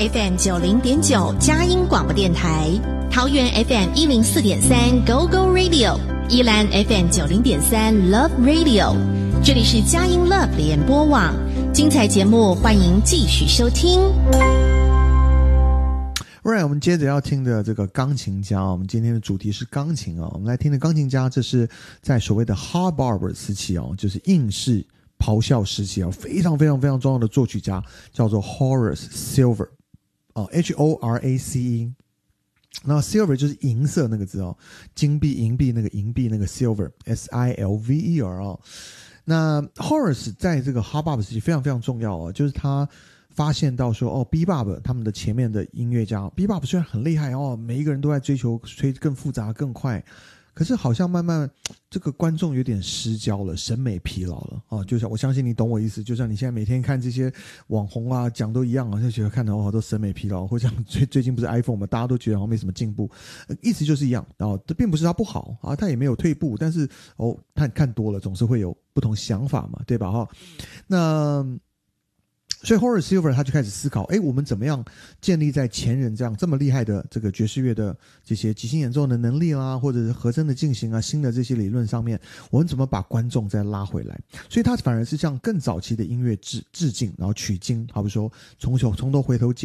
FM 90.9佳音广播电台，桃园 FM 104.3 Go Go Radio， 宜兰 FM 90.3 Love Radio， 这里是佳音 Love 联播网，精彩节目欢迎继续收听。 Right， 我们接着要听的这个钢琴家，我们今天的主题是钢琴啊。我们来听的钢琴家，这是在所谓的 Hard Barber 时期哦，就是应式咆哮时期啊，非常非常非常重要的作曲家，叫做 Horace Silver 哦 ，Horace。那 Silver 就是银色那个字哦，金币、银币那个银币那个 Silver Silver 哦。那 Horace 在这个 Hard Bop 时期非常非常重要哦，就是他发现到说哦 Bebop 他们的前面的音乐家 Bebop 虽然很厉害哦，每一个人都在追求吹更复杂更快，可是好像慢慢这个观众有点失焦了，审美疲劳了哦。就像我相信你懂我意思，就像你现在每天看这些网红啊讲都一样啊，就觉得看到哦都审美疲劳，或者像最近不是 iPhone 嘛，大家都觉得好像没什么进步，意思就是一样哦。这并不是他不好啊，他也没有退步，但是哦看多了总是会有不同想法嘛，对吧哈？那所以 Horace Silver 他就开始思考，我们怎么样建立在前人这么厉害的这个爵士乐的这些即兴演奏的能力啦，或者是和声的进行啊，新的这些理论上面，我们怎么把观众再拉回来？所以他反而是向更早期的音乐致敬，然后取经，好比说从头回头